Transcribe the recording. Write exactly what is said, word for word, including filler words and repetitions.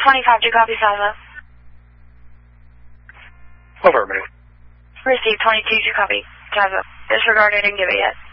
twenty-five, do you copy Salvo? Affirmative. Received twenty-two, do you copy Salvo? Disregard, I didn't give it yet.